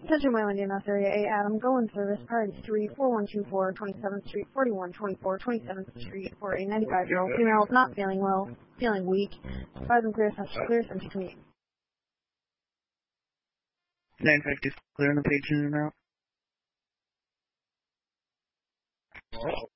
Attention Wayland DMS Area 8 Adam, Going Service, Priority 3, 4124, 27th Street, 4124, 27th Street, for a 95-year-old female not feeling well, feeling weak. Advise them clear sent to commute. 950 clear on the page in and out.